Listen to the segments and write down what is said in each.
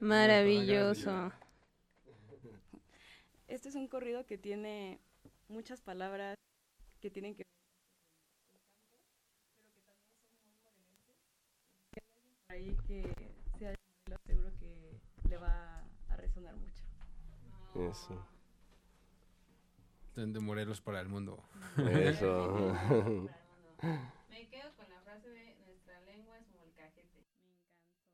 Maravilloso. Este es un corrido que tiene muchas palabras que tienen que ver con el campo, pero que también son muy morelenses. Si hay alguien por ahí que sea de Morelos, seguro que le va a resonar mucho. Eso. De Morelos para el mundo. Eso. Me quedo con la frase de nuestra lengua es molcajete. Me encantó.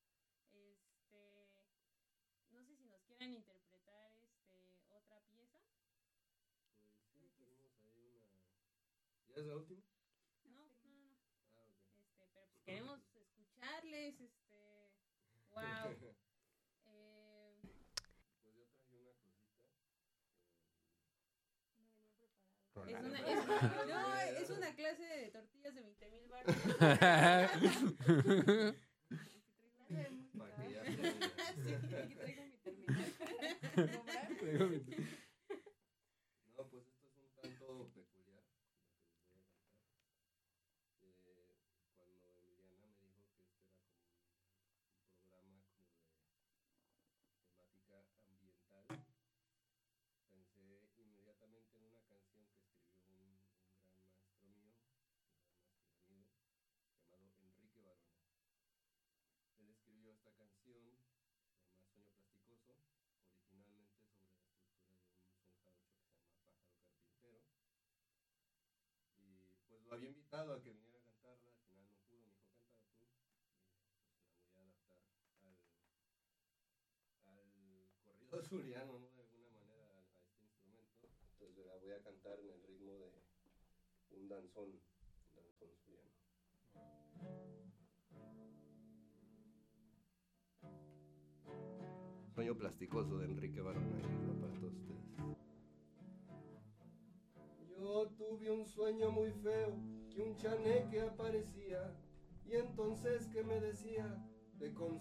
No sé si nos quieran interpretar otra pieza. Pues sí, tenemos ahí una. ¿Ya es la última? No. Ah, ok. Pero pues queremos escucharles, wow. Pues yo traje una cosita. Es una clase de tortillas de 20,000 baros. Para que ya aprenda. Sí, aquí traigo mi terminal. No, pues esto es un tanto peculiar, lo que les voy a cantar. Cuando Emiliana me dijo que este era como un programa como de temática ambiental, pensé inmediatamente en una canción que escribió un gran maestro mío, un gran maestro y amigo, llamado Enrique Barona. Él escribió esta canción, se llama Sueño Plasticoso, originalmente sobre la estructura de un son jarocho que se llama Pájaro Carpintero. Y pues lo había invitado a que viniera a cantarla, al final no pudo, me dijo, cántala tú. Y pues la voy a adaptar al corrido zuliano, ¿no? De alguna manera a este instrumento. Entonces la voy a cantar en el ritmo de un danzón zuliano. Sueño plasticoso de Enrique Barona, y va para todos ustedes. Yo tuve un sueño muy feo, que un chaneque aparecía, y entonces que me decía, te consuelo